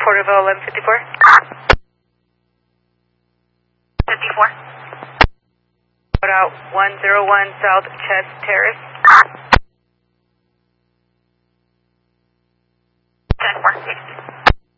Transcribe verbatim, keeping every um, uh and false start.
Porterville eleven fifty-four. fifty-four. Put out one zero one South Chest Terrace.